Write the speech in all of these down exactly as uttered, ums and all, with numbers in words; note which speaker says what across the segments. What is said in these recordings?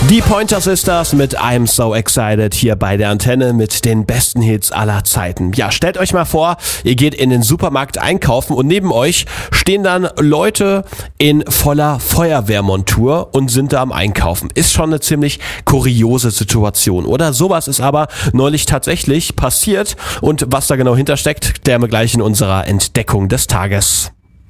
Speaker 1: Die Pointer Sisters mit I'm So Excited hier bei der Antenne mit den besten Hits aller Zeiten. Ja, stellt euch mal vor, ihr geht in den Supermarkt einkaufen und neben euch stehen dann Leute in voller Feuerwehrmontur und sind da am Einkaufen. Ist schon eine ziemlich kuriose Situation, oder? Sowas ist aber neulich tatsächlich passiert und was da genau hintersteckt, klären wir gleich in unserer Entdeckung des Tages.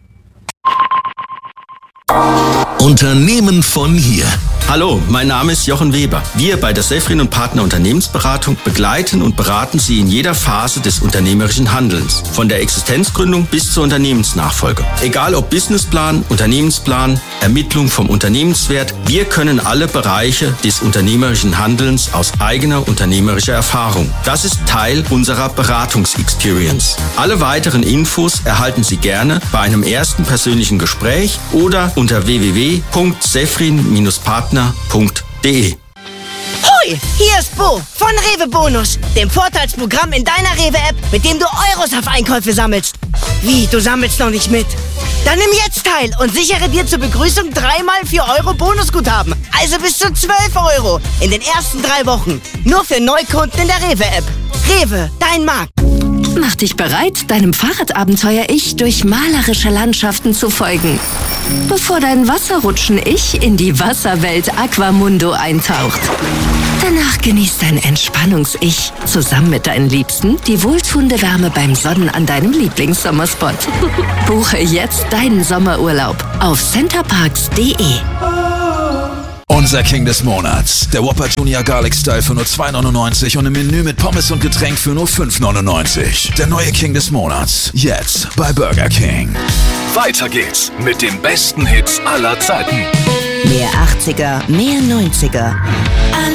Speaker 2: Unternehmen von hier.
Speaker 3: Hallo, mein Name ist Jochen Weber. Wir bei der Sefrin und Partner Unternehmensberatung begleiten und beraten Sie in jeder Phase des unternehmerischen Handelns. Von der Existenzgründung bis zur Unternehmensnachfolge. Egal ob Businessplan, Unternehmensplan, Ermittlung vom Unternehmenswert, wir können alle Bereiche des unternehmerischen Handelns aus eigener unternehmerischer Erfahrung. Das ist Teil unserer Beratungs-Experience. Alle weiteren Infos erhalten Sie gerne bei einem ersten persönlichen Gespräch oder unter w w w punkt sefrin Partner punkt de.
Speaker 4: Hoi, hier ist Bo von Rewe Bonus, dem Vorteilsprogramm in deiner Rewe-App, mit dem du Euros auf Einkäufe sammelst. Wie, du sammelst noch nicht mit? Dann nimm jetzt teil und sichere dir zur Begrüßung dreimal vier Euro Bonusguthaben. Also bis zu zwölf Euro in den ersten drei Wochen. Nur für Neukunden in der Rewe-App. Rewe, dein Markt.
Speaker 5: Mach dich bereit, deinem Fahrradabenteuer-Ich durch malerische Landschaften zu folgen, bevor dein Wasserrutschen-Ich in die Wasserwelt Aquamundo eintaucht. Danach genießt dein Entspannungs-Ich zusammen mit deinen Liebsten die wohltuende Wärme beim Sonnen an deinem Lieblingssommerspot. Buche jetzt deinen Sommerurlaub auf centerparks punkt de.
Speaker 2: Unser King des Monats. Der Whopper Junior Garlic Style für nur zwei neunundneunzig und im Menü mit Pommes und Getränk für nur fünf neunundneunzig. Der neue King des Monats. Jetzt bei Burger King.
Speaker 6: Weiter geht's mit den besten Hits aller Zeiten.
Speaker 4: Mehr achtziger, mehr neunziger.